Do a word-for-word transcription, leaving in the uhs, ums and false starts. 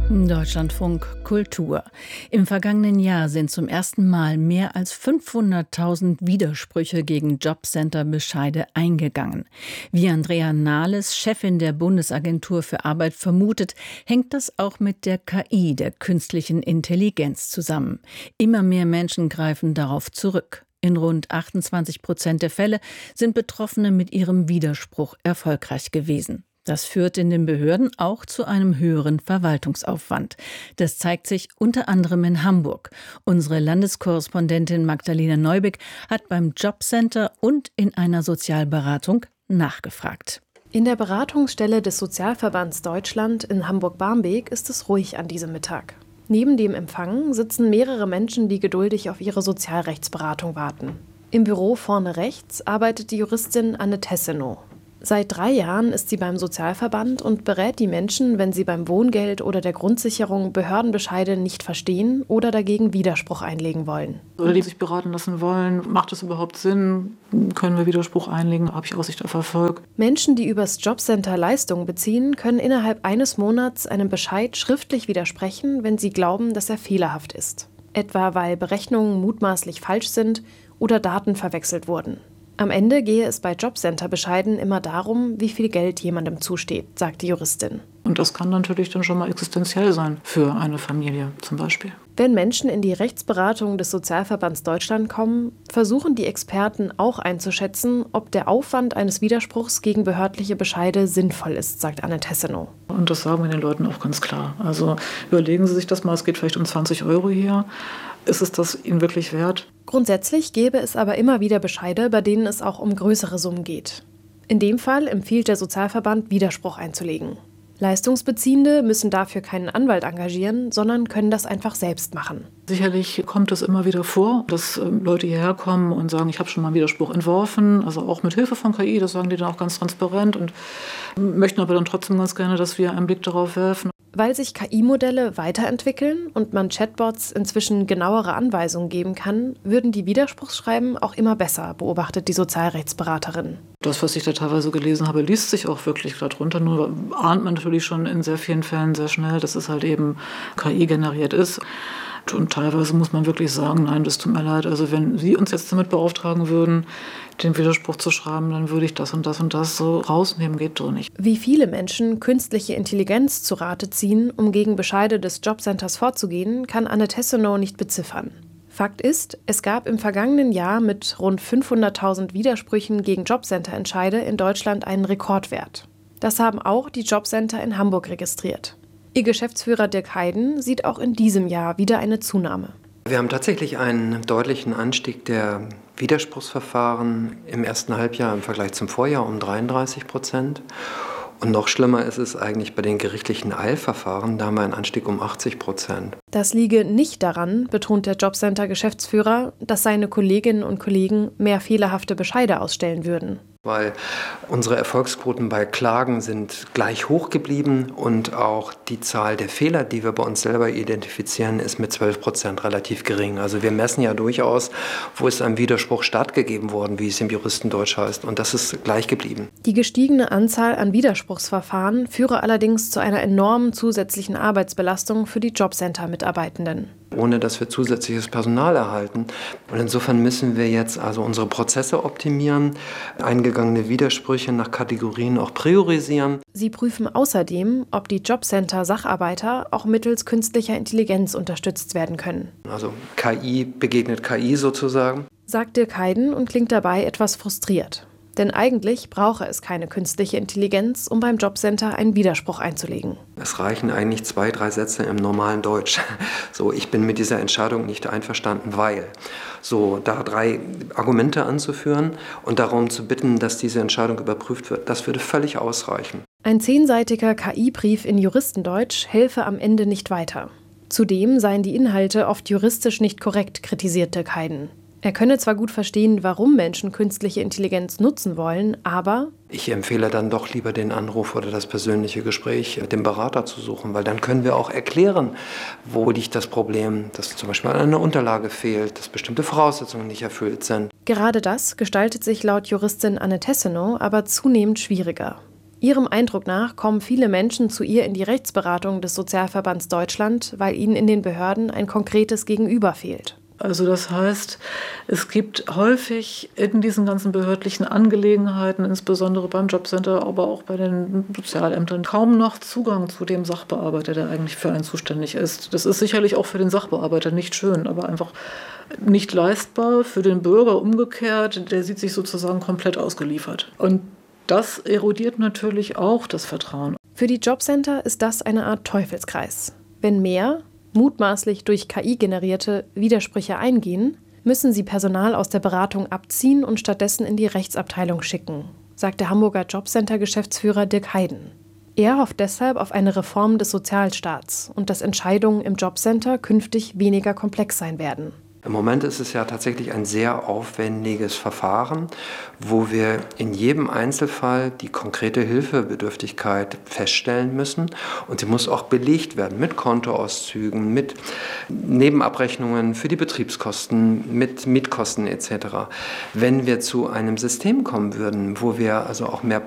Deutschlandfunk Kultur. Im vergangenen Jahr sind zum ersten Mal mehr als fünfhunderttausend Widersprüche gegen Jobcenter-Bescheide eingegangen. Wie Andrea Nahles, Chefin der Bundesagentur für Arbeit, vermutet, hängt das auch mit der K I, der künstlichen Intelligenz, zusammen. Immer mehr Menschen greifen darauf zurück. In rund achtundzwanzig Prozent der Fälle sind Betroffene mit ihrem Widerspruch erfolgreich gewesen. Das führt in den Behörden auch zu einem höheren Verwaltungsaufwand. Das zeigt sich unter anderem in Hamburg. Unsere Landeskorrespondentin Magdalena Neubick hat beim Jobcenter und in einer Sozialberatung nachgefragt. In der Beratungsstelle des Sozialverbands Deutschland in Hamburg-Barmbek ist es ruhig an diesem Mittag. Neben dem Empfang sitzen mehrere Menschen, die geduldig auf ihre Sozialrechtsberatung warten. Im Büro vorne rechts arbeitet die Juristin Anne Tessenow. Seit drei Jahren ist sie beim Sozialverband und berät die Menschen, wenn sie beim Wohngeld oder der Grundsicherung Behördenbescheide nicht verstehen oder dagegen Widerspruch einlegen wollen. Oder die sich beraten lassen wollen, macht es überhaupt Sinn? Können wir Widerspruch einlegen? Habe ich Aussicht auf Erfolg? Menschen, die übers Jobcenter Leistungen beziehen, können innerhalb eines Monats einem Bescheid schriftlich widersprechen, wenn sie glauben, dass er fehlerhaft ist. Etwa weil Berechnungen mutmaßlich falsch sind oder Daten verwechselt wurden. Am Ende gehe es bei Jobcenter-Bescheiden immer darum, wie viel Geld jemandem zusteht, sagt die Juristin. Und das kann natürlich dann schon mal existenziell sein für eine Familie zum Beispiel. Wenn Menschen in die Rechtsberatung des Sozialverbands Deutschland kommen, versuchen die Experten auch einzuschätzen, ob der Aufwand eines Widerspruchs gegen behördliche Bescheide sinnvoll ist, sagt Anne Tessenow. Und das sagen wir den Leuten auch ganz klar. Also überlegen Sie sich das mal, es geht vielleicht um zwanzig Euro hier. Ist es das Ihnen wirklich wert? Grundsätzlich gäbe es aber immer wieder Bescheide, bei denen es auch um größere Summen geht. In dem Fall empfiehlt der Sozialverband, Widerspruch einzulegen. Leistungsbeziehende müssen dafür keinen Anwalt engagieren, sondern können das einfach selbst machen. Sicherlich kommt es immer wieder vor, dass Leute hierher kommen und sagen, ich habe schon mal einen Widerspruch entworfen, also auch mit Hilfe von K I, das sagen die dann auch ganz transparent und möchten aber dann trotzdem ganz gerne, dass wir einen Blick darauf werfen. Weil sich K I-Modelle weiterentwickeln und man Chatbots inzwischen genauere Anweisungen geben kann, würden die Widerspruchsschreiben auch immer besser, beobachtet die Sozialrechtsberaterin. Das, was ich da teilweise gelesen habe, liest sich auch wirklich darunter. Nur ahnt man natürlich schon in sehr vielen Fällen sehr schnell, dass es halt eben K I generiert ist. Und teilweise muss man wirklich sagen, nein, das tut mir leid. Also wenn Sie uns jetzt damit beauftragen würden, den Widerspruch zu schreiben, dann würde ich das und das und das so rausnehmen, geht so nicht. Wie viele Menschen künstliche Intelligenz zu Rate ziehen, um gegen Bescheide des Jobcenters vorzugehen, kann Anne Tessenow nicht beziffern. Fakt ist, es gab im vergangenen Jahr mit rund fünfhunderttausend Widersprüchen gegen Jobcenter-Entscheide in Deutschland einen Rekordwert. Das haben auch die Jobcenter in Hamburg registriert. Ihr Geschäftsführer Dirk Heiden sieht auch in diesem Jahr wieder eine Zunahme. Wir haben tatsächlich einen deutlichen Anstieg der Widerspruchsverfahren im ersten Halbjahr im Vergleich zum Vorjahr um dreiunddreißig Prozent. Und noch schlimmer ist es eigentlich bei den gerichtlichen Eilverfahren, da haben wir einen Anstieg um achtzig Prozent. Das liege nicht daran, betont der Jobcenter-Geschäftsführer, dass seine Kolleginnen und Kollegen mehr fehlerhafte Bescheide ausstellen würden. Weil unsere Erfolgsquoten bei Klagen sind gleich hoch geblieben und auch die Zahl der Fehler, die wir bei uns selber identifizieren, ist mit zwölf Prozent relativ gering. Also wir messen ja durchaus, wo ist ein Widerspruch stattgegeben worden, wie es im Juristendeutsch heißt, und das ist gleich geblieben. Die gestiegene Anzahl an Widerspruchsverfahren führe allerdings zu einer enormen zusätzlichen Arbeitsbelastung für die Jobcenter-Mitarbeitenden. Ohne dass wir zusätzliches Personal erhalten. Und insofern müssen wir jetzt also unsere Prozesse optimieren, eingegangene Widersprüche nach Kategorien auch priorisieren. Sie prüfen außerdem, ob die Jobcenter-Sacharbeiter auch mittels künstlicher Intelligenz unterstützt werden können. Also K I begegnet K I sozusagen. Sagt Dirk Heiden und klingt dabei etwas frustriert. Denn eigentlich brauche es keine künstliche Intelligenz, um beim Jobcenter einen Widerspruch einzulegen. Es reichen eigentlich zwei, drei Sätze im normalen Deutsch. So, ich bin mit dieser Entscheidung nicht einverstanden, weil. So, da drei Argumente anzuführen und darum zu bitten, dass diese Entscheidung überprüft wird, das würde völlig ausreichen. Ein zehnseitiger K I-Brief in Juristendeutsch helfe am Ende nicht weiter. Zudem seien die Inhalte oft juristisch nicht korrekt, kritisiert Dirk Heiden. Er könne zwar gut verstehen, warum Menschen künstliche Intelligenz nutzen wollen, aber ich empfehle dann doch lieber den Anruf oder das persönliche Gespräch mit dem Berater zu suchen, weil dann können wir auch erklären, wo liegt das Problem, dass zum Beispiel eine Unterlage fehlt, dass bestimmte Voraussetzungen nicht erfüllt sind. Gerade das gestaltet sich laut Juristin Anne Tessenow aber zunehmend schwieriger. Ihrem Eindruck nach kommen viele Menschen zu ihr in die Rechtsberatung des Sozialverbands Deutschland, weil ihnen in den Behörden ein konkretes Gegenüber fehlt. Also das heißt, es gibt häufig in diesen ganzen behördlichen Angelegenheiten, insbesondere beim Jobcenter, aber auch bei den Sozialämtern, kaum noch Zugang zu dem Sachbearbeiter, der eigentlich für einen zuständig ist. Das ist sicherlich auch für den Sachbearbeiter nicht schön, aber einfach nicht leistbar. Für den Bürger umgekehrt, der sieht sich sozusagen komplett ausgeliefert. Und das erodiert natürlich auch das Vertrauen. Für die Jobcenter ist das eine Art Teufelskreis. Wenn mehr, mutmaßlich durch K I generierte Widersprüche eingehen, müssen sie Personal aus der Beratung abziehen und stattdessen in die Rechtsabteilung schicken, sagt der Hamburger Jobcenter-Geschäftsführer Dirk Heiden. Er hofft deshalb auf eine Reform des Sozialstaats und dass Entscheidungen im Jobcenter künftig weniger komplex sein werden. Im Moment ist es ja tatsächlich ein sehr aufwendiges Verfahren, wo wir in jedem Einzelfall die konkrete Hilfebedürftigkeit feststellen müssen. Und sie muss auch belegt werden mit Kontoauszügen, mit Nebenabrechnungen für die Betriebskosten, mit Mietkosten et cetera. Wenn wir zu einem System kommen würden, wo wir also auch mehr